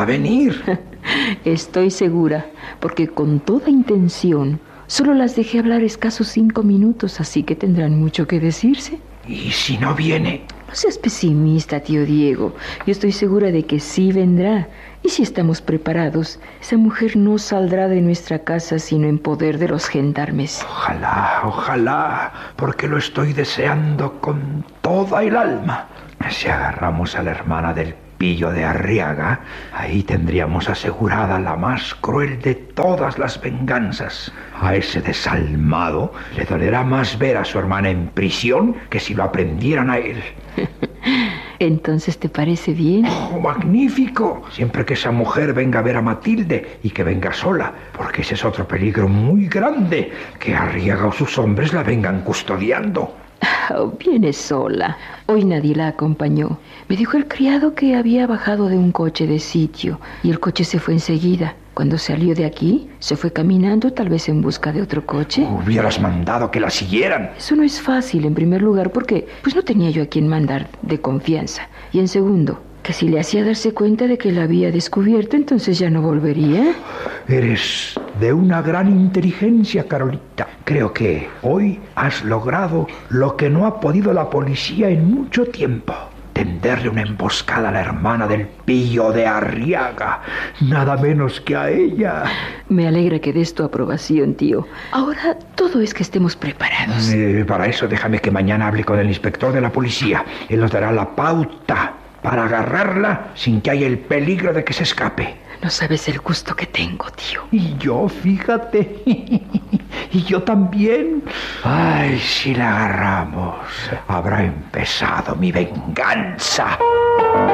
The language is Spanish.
a venir. Estoy segura, porque con toda intención solo las dejé hablar escasos 5 minutos, así que tendrán mucho que decirse. ¿Y si no viene? No seas pesimista, tío Diego. Yo estoy segura de que sí vendrá. Y si estamos preparados, esa mujer no saldrá de nuestra casa sino en poder de los gendarmes. Ojalá, porque lo estoy deseando con toda el alma. Si agarramos a la hermana del Pillo de Arriaga, ahí tendríamos asegurada la más cruel de todas las venganzas. A ese desalmado le dolerá más ver a su hermana en prisión que si lo aprendieran a él. ¿Entonces te parece bien? ¡Oh, magnífico! Siempre que esa mujer venga a ver a Matilde y que venga sola, porque ese es otro peligro muy grande, que Arriaga o sus hombres la vengan custodiando. Viene sola. Hoy nadie la acompañó. Me dijo el criado que había bajado de un coche de sitio y el coche se fue enseguida. Cuando salió de aquí, se fue caminando, tal vez en busca de otro coche. Hubieras mandado que la siguieran. Eso no es fácil, en primer lugar, porque pues no tenía yo a quien mandar de confianza. Y en segundo, que si le hacía darse cuenta de que la había descubierto, entonces ya no volvería. Eres de una gran inteligencia, Carolita. Creo que hoy has logrado lo que no ha podido la policía en mucho tiempo. Tenderle una emboscada a la hermana del Pillo de Arriaga, nada menos que a ella. Me alegra que des tu aprobación, tío. Ahora todo es que estemos preparados. Para eso déjame que mañana hable con el inspector de la policía. Él nos dará la pauta para agarrarla sin que haya el peligro de que se escape. No sabes el gusto que tengo, tío. Y yo, fíjate. Y yo también. Ay, si la agarramos, habrá empezado mi venganza.